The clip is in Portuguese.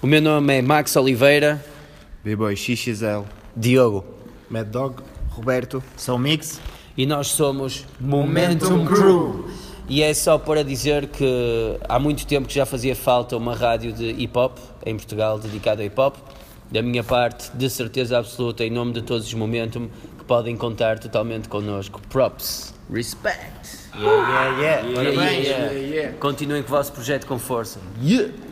O meu nome é Max Oliveira. B-Boy XXL. Diogo. Mad Dog. Roberto. São Mix. E nós somos Momentum Crew. E é só para dizer que há muito tempo que já fazia falta uma rádio de hip-hop em Portugal dedicada ao hip-hop. Da minha parte, de certeza absoluta, em nome de todos os Momentum, que podem contar totalmente connosco. Props. Respect. Yeah. Parabéns. Continuem com o vosso projeto com força. Yeah.